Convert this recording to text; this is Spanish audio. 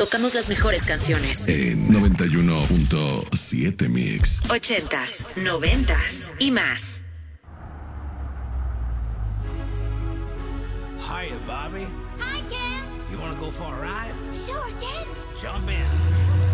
tocamos las mejores canciones. En 91.7 Mix. 80s, 90s y más. Hiya, Bobby. Hi, Ken. You want to go for a ride? Sure, Ken. Jump in.